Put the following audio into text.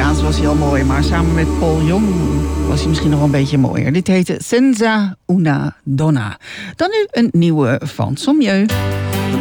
Italiaans was hij al mooi, maar samen met Paul Young was hij misschien nog een beetje mooier. Dit heette Senza una donna. Dan nu een nieuwe van Sommieu.